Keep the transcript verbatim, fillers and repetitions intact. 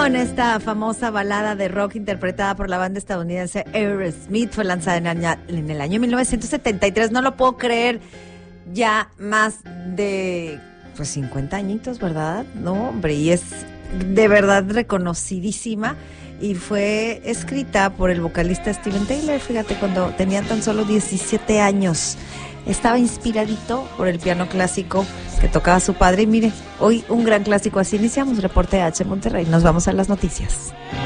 con esta famosa balada de rock interpretada por la banda estadounidense Aerosmith. Fue lanzada en el, año, en el año mil novecientos setenta y tres. No lo puedo creer, ya más de pues cincuenta añitos, ¿verdad? No, hombre, y es de verdad reconocidísima. Y fue escrita por el vocalista Steven Tyler, fíjate, cuando tenía tan solo diecisiete años. Estaba inspiradito por el piano clásico que tocaba su padre. Y mire, hoy un gran clásico. Así iniciamos Reporte H Monterrey. Nos vamos a las noticias.